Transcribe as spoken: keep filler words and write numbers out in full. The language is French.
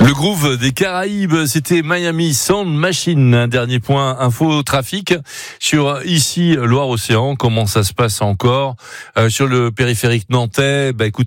Le groove des Caraïbes, c'était Miami Sound Machine. Un dernier point info trafic sur ici Loire-Océan. Comment ça se passe encore euh, sur le périphérique nantais? Bah écoute.